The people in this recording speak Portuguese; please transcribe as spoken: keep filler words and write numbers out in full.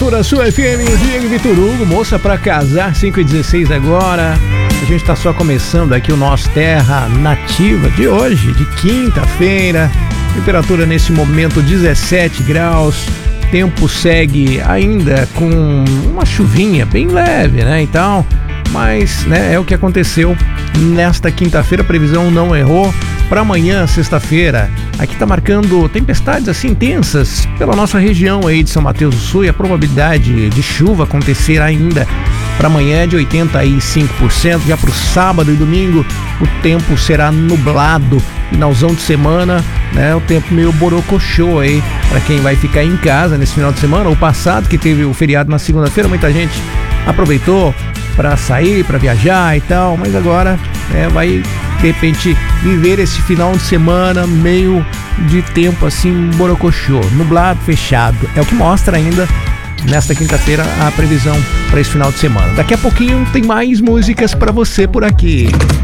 temperatura, sua F M, Diego Vitor Hugo, moça pra casar, cinco e dezesseis agora. A gente tá só começando aqui o nosso Terra Nativa de hoje, de quinta-feira. Temperatura nesse momento dezessete graus. Tempo segue ainda com uma chuvinha bem leve, né? Então, mas né, é o que aconteceu nesta quinta-feira. A previsão não errou. Para amanhã, sexta-feira, aqui tá marcando tempestades assim intensas pela nossa região aí de São Mateus do Sul, e a probabilidade de chuva acontecer ainda para amanhã é de oitenta e cinco por cento. Já para o sábado e domingo o tempo será nublado. Finalzão de semana, né? O tempo meio borocochô aí para quem vai ficar em casa nesse final de semana. O passado, que teve o feriado na segunda-feira, muita gente aproveitou para sair, para viajar e tal, mas agora né, vai de repente viver esse final de semana meio de tempo assim borocochô, nublado, fechado. É o que mostra ainda nesta quinta-feira a previsão para esse final de semana. Daqui a pouquinho tem mais músicas para você por aqui.